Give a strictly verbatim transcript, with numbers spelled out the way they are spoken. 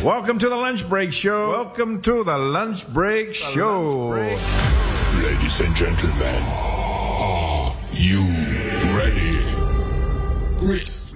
Welcome to the Lunch Break Show. Welcome to the Lunch Break Show. Lunch break. Ladies and gentlemen, are you ready? Bricks